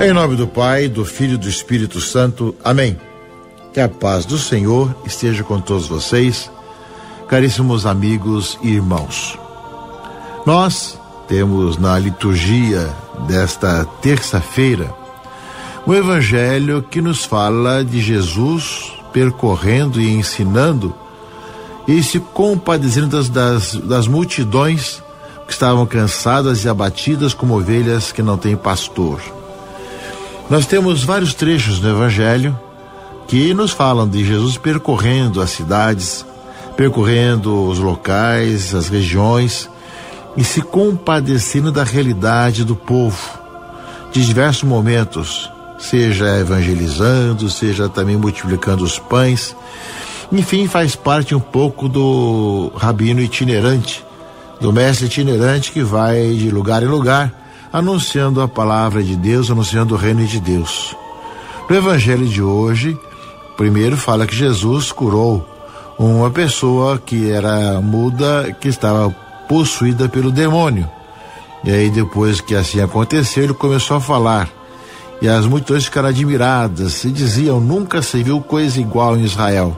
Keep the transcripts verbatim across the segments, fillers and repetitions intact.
Em nome do Pai, do Filho e do Espírito Santo. Amém. Que a paz do Senhor esteja com todos vocês, caríssimos amigos e irmãos. Nós temos na liturgia desta terça-feira um evangelho que nos fala de Jesus percorrendo e ensinando e se compadecendo das, das, das multidões que estavam cansadas e abatidas como ovelhas que não têm pastor. Nós temos vários trechos no evangelho que nos falam de Jesus percorrendo as cidades, percorrendo os locais, as regiões e se compadecendo da realidade do povo, de diversos momentos, seja evangelizando, seja também multiplicando os pães. Enfim, faz parte um pouco do rabino itinerante, do mestre itinerante que vai de lugar em lugar, anunciando a palavra de Deus, anunciando o reino de Deus. No evangelho de hoje, primeiro fala que Jesus curou uma pessoa que era muda, que estava possuída pelo demônio. E aí, depois que assim aconteceu, ele começou a falar. E as multidões ficaram admiradas e diziam: nunca se viu coisa igual em Israel.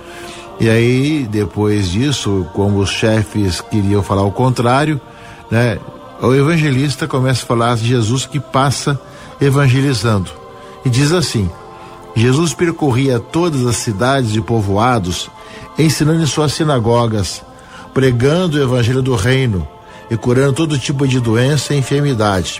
E aí, depois disso, como os chefes queriam falar o contrário, né, o evangelista começa a falar de Jesus que passa evangelizando. E diz assim: Jesus percorria todas as cidades e povoados, ensinando em suas sinagogas, pregando o evangelho do reino e curando todo tipo de doença e enfermidade.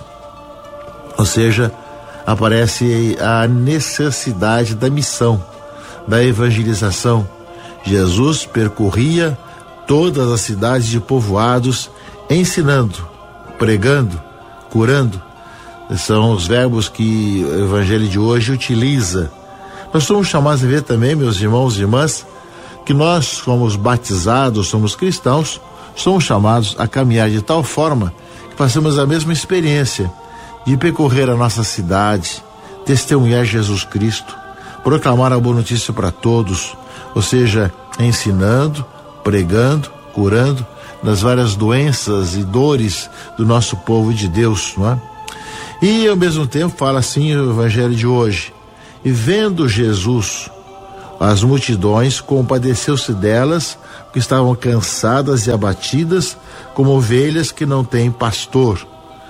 Ou seja, aparece a necessidade da missão, da evangelização. Jesus percorria todas as cidades e povoados, ensinando, pregando, curando. São os verbos que o evangelho de hoje utiliza. Nós somos chamados a ver também, meus irmãos e irmãs, que nós somos batizados, somos cristãos, somos chamados a caminhar de tal forma que passamos a mesma experiência de percorrer a nossa cidade, testemunhar Jesus Cristo, proclamar a boa notícia para todos, ou seja, ensinando, pregando, curando nas várias doenças e dores do nosso povo de Deus, não é? E ao mesmo tempo fala assim o evangelho de hoje: e vendo Jesus as multidões, compadeceu-se delas, que estavam cansadas e abatidas, como ovelhas que não têm pastor.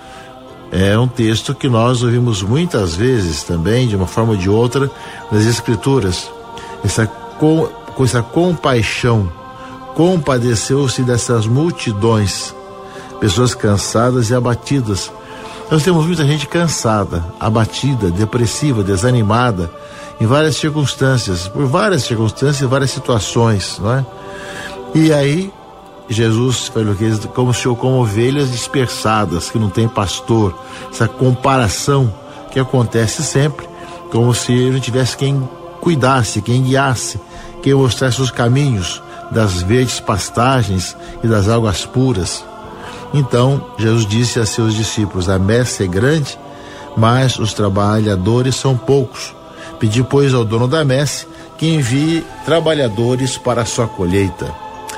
É um texto que nós ouvimos muitas vezes também, de uma forma ou de outra, nas Escrituras. Essa, com, com essa compaixão, compadeceu-se dessas multidões, pessoas cansadas e abatidas. Nós temos muita gente cansada, abatida, depressiva, desanimada, em várias circunstâncias, por várias circunstâncias, várias situações, não é? E aí, Jesus falou que como se como ovelhas dispersadas, que não tem pastor, essa comparação que acontece sempre, como se não tivesse quem cuidasse, quem guiasse, quem mostrasse os caminhos das verdes pastagens e das águas puras. Então, Jesus disse a seus discípulos: a messe é grande, mas os trabalhadores são poucos. Pedi, pois, ao dono da messe que envie trabalhadores para a sua colheita.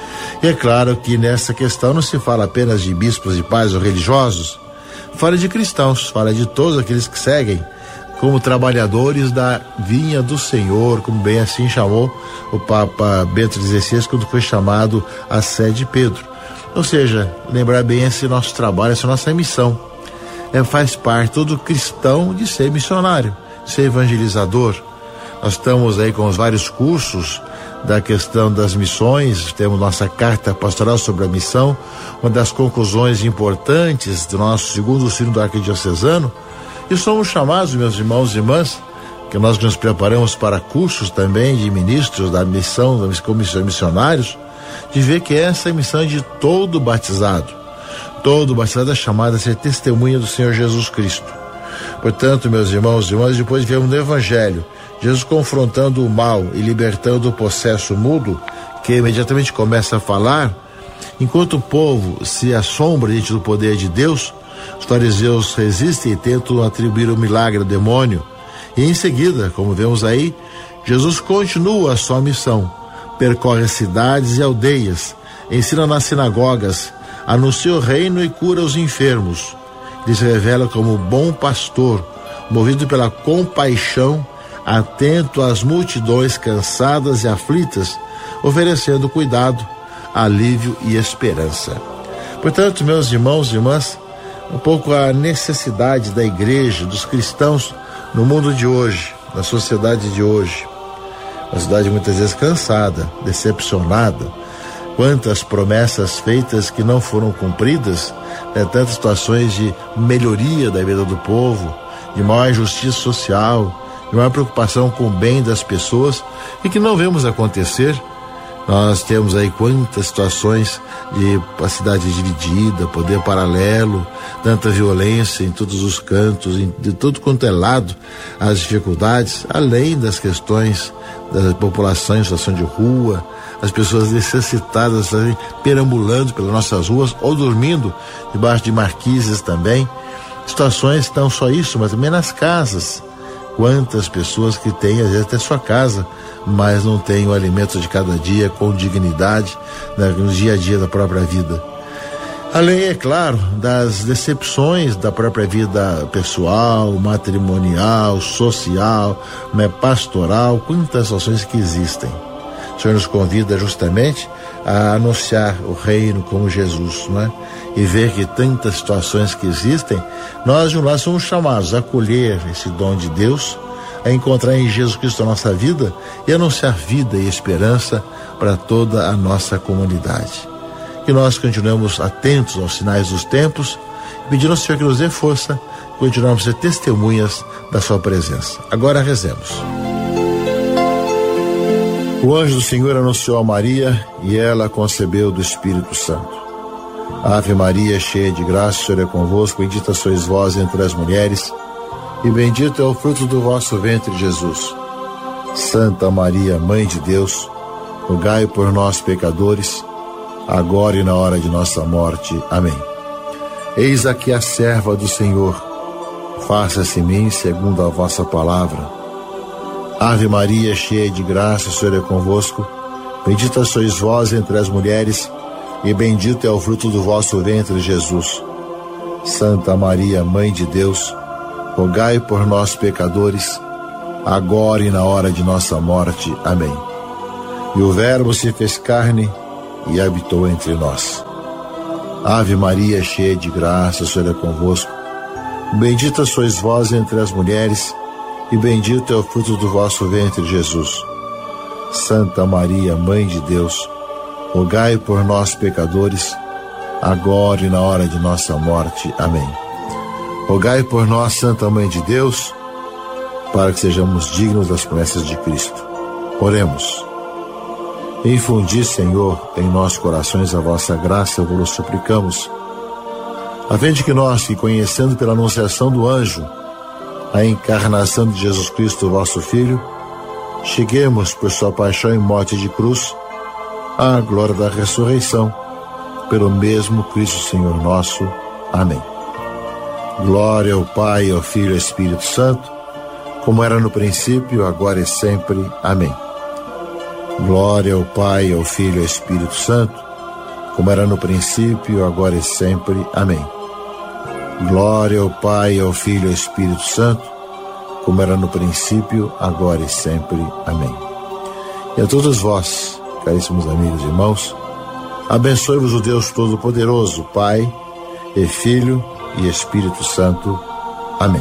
E é claro que nessa questão não se fala apenas de bispos e pais ou religiosos, fala de cristãos, fala de todos aqueles que seguem como trabalhadores da vinha do Senhor, como bem assim chamou o Papa Bento dezesseis quando foi chamado à sé de Pedro. Ou seja, lembrar bem esse nosso trabalho, essa nossa missão. É, faz parte todo cristão de ser missionário, ser evangelizador. Nós estamos aí com os vários cursos da questão das missões, temos nossa carta pastoral sobre a missão, uma das conclusões importantes do nosso segundo sínodo arquidiocesano, e somos chamados, meus irmãos e irmãs, que nós nos preparamos para cursos também de ministros da missão, como missionários, de ver que essa é a missão de todo batizado. Todo batizado é chamado a ser testemunha do Senhor Jesus Cristo. Portanto, meus irmãos e irmãs, depois vemos no Evangelho Jesus confrontando o mal e libertando o possesso mudo, que imediatamente começa a falar. Enquanto o povo se assombra diante do poder de Deus, os fariseus resistem e tentam atribuir o milagre ao demônio. E em seguida, como vemos aí, Jesus continua a sua missão, percorre as cidades e aldeias, ensina nas sinagogas, anuncia o reino e cura os enfermos. Ele se revela como bom pastor, movido pela compaixão, atento às multidões cansadas e aflitas, oferecendo cuidado, alívio e esperança. Portanto, meus irmãos e irmãs, um pouco a necessidade da igreja, dos cristãos no mundo de hoje, na sociedade de hoje. Uma sociedade muitas vezes cansada, decepcionada, quantas promessas feitas que não foram cumpridas, né? Tantas situações de melhoria da vida do povo, de maior justiça social, de maior preocupação com o bem das pessoas e que não vemos acontecer. Nós temos aí quantas situações de a cidade dividida, poder paralelo, tanta violência em todos os cantos, em, de tudo quanto é lado, as dificuldades, além das questões da população em situação de rua, as pessoas necessitadas assim, perambulando pelas nossas ruas ou dormindo debaixo de marquises também. Situações não só isso, mas também nas casas. Quantas pessoas que têm, às vezes, até sua casa, mas não têm o alimento de cada dia com dignidade, né, no dia a dia da própria vida. Além, é claro, das decepções da própria vida pessoal, matrimonial, social, né, pastoral, quantas ações que existem. O Senhor nos convida justamente a anunciar o reino como Jesus, não é? E ver que tantas situações que existem, nós de um lado somos chamados a acolher esse dom de Deus, a encontrar em Jesus Cristo a nossa vida e anunciar vida e esperança para toda a nossa comunidade. Que nós continuemos atentos aos sinais dos tempos, pedindo ao Senhor que nos dê força, continuamos a ser testemunhas da sua presença. Agora rezemos. O anjo do Senhor anunciou a Maria e ela concebeu do Espírito Santo. Ave Maria, cheia de graça, o Senhor é convosco, bendita sois vós entre as mulheres, e bendito é o fruto do vosso ventre, Jesus. Santa Maria, Mãe de Deus, rogai por nós, pecadores, agora e na hora de nossa morte. Amém. Eis aqui a serva do Senhor, faça-se em mim segundo a vossa palavra. Ave Maria, cheia de graça, o Senhor é convosco, bendita sois vós entre as mulheres, e bendito é o fruto do vosso ventre, Jesus. Santa Maria, Mãe de Deus, rogai por nós, pecadores, agora e na hora de nossa morte. Amém. E o Verbo se fez carne e habitou entre nós. Ave Maria, cheia de graça, o Senhor é convosco, bendita sois vós entre as mulheres, e bendito é o fruto do vosso ventre, Jesus. Santa Maria, Mãe de Deus, rogai por nós, pecadores, agora e na hora de nossa morte. Amém. Rogai por nós, Santa Mãe de Deus, para que sejamos dignos das promessas de Cristo. Oremos. Infundi, Senhor, em nossos corações a vossa graça, vos suplicamos, a fim de que nós, que conhecendo pela anunciação do anjo a encarnação de Jesus Cristo, vosso Filho, cheguemos por sua paixão e morte de cruz à glória da ressurreição, pelo mesmo Cristo Senhor nosso. Amém. Glória ao Pai, ao Filho e ao Espírito Santo, como era no princípio, agora e sempre. Amém. Glória ao Pai, ao Filho e ao Espírito Santo, como era no princípio, agora e sempre. Amém. Glória ao Pai, ao Filho e ao Espírito Santo, como era no princípio, agora e sempre. Amém. E a todos vós, caríssimos amigos e irmãos, abençoe-vos o Deus Todo-Poderoso, Pai e Filho e Espírito Santo. Amém.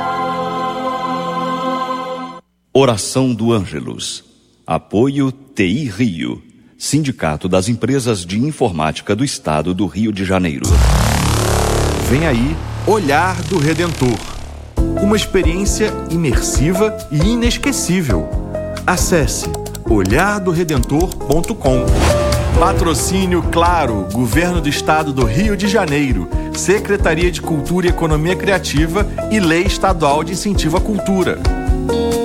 Oração do Ângelus. Apoio T I Rio, Sindicato das Empresas de Informática do Estado do Rio de Janeiro. Vem aí Olhar do Redentor, uma experiência imersiva e inesquecível. Acesse olhar do redentor ponto com. Patrocínio Claro, Governo do Estado do Rio de Janeiro, Secretaria de Cultura e Economia Criativa e Lei Estadual de Incentivo à Cultura.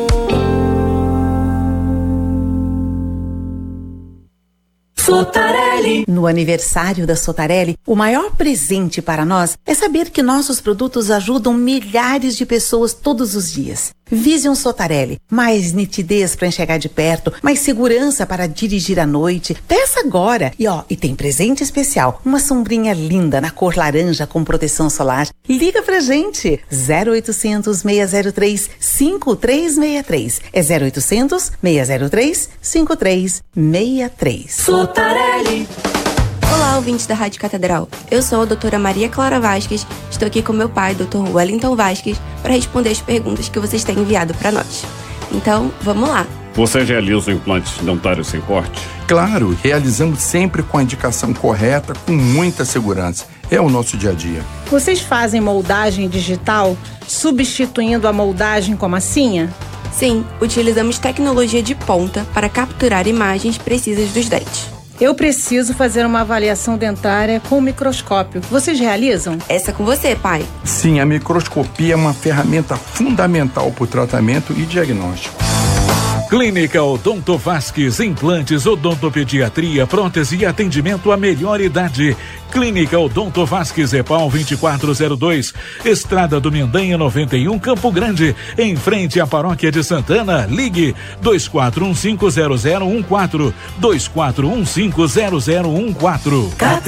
Sotaré Sotarelli. No aniversário da Sotarelli, o maior presente para nós é saber que nossos produtos ajudam milhares de pessoas todos os dias. Vision Sotarelli, mais nitidez para enxergar de perto, mais segurança para dirigir à noite. Peça agora! E ó, e tem presente especial, uma sombrinha linda na cor laranja com proteção solar. Liga pra gente! zero oitocentos, seis zero três, cinco três seis três. É zero oitocentos, seis zero três, cinco três seis três. Sotarelli. Olá, ouvintes da Rádio Catedral. Eu sou a doutora Maria Clara Vasques. Estou aqui com meu pai, doutor Wellington Vasques, para responder as perguntas que vocês têm enviado para nós. Então, vamos lá. Você realiza implantes dentários sem corte? Claro, realizamos sempre com a indicação correta, com muita segurança. É o nosso dia a dia. Vocês fazem moldagem digital, substituindo a moldagem com massinha? Sim, utilizamos tecnologia de ponta para capturar imagens precisas dos dentes. Eu preciso fazer uma avaliação dentária com microscópio. Vocês realizam? Essa é com você, pai. Sim, a microscopia é uma ferramenta fundamental para o tratamento e diagnóstico. Clínica Odonto Vasques, implantes, odontopediatria, prótese e atendimento à melhor idade. Clínica Odonto Vasques, EPAL vinte e quatro zero dois, Estrada do Mendanha noventa e um, Campo Grande, em frente à Paróquia de Santana. Ligue dois quatro um cinco zero zero um quatro, dois quatro um cinco zero zero um quatro.